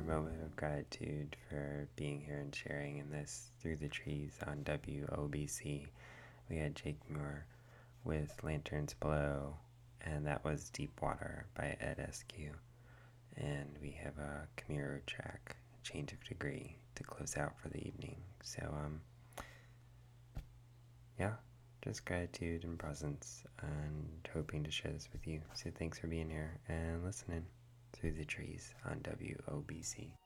moment of gratitude for being here and sharing in this Through the Trees on WOBC. We had Jake Moore with Lanterns Below, and that was Deep Water by Ed Askew. And we have a Camiro track, Change of Degree, to close out for the evening. So, yeah, just gratitude and presence, and hoping to share this with you. So thanks for being here and listening Through the Trees on WOBC.